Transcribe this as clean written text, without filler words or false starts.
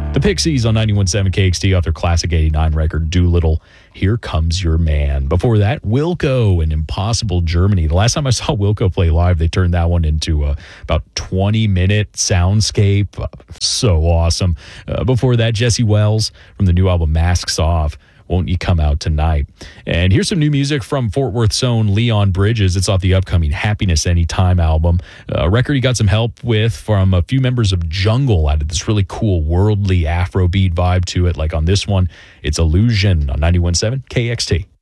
The Pixies on 91.7 KXT off their classic 89 record, Doolittle, Here Comes Your Man. Before that, Wilco and Impossible Germany. The last time I saw Wilco play live, they turned that one into about 20-minute soundscape. So awesome. Before that, Jesse Wells from the new album Masks Off. Won't You Come Out Tonight? And here's some new music from Fort Worth's own Leon Bridges. It's off the upcoming Happiness Anytime album. A record he got some help with from a few members of Jungle. Added this really cool worldly Afrobeat vibe to it. Like on this one, it's Illusion on 91.7 KXT.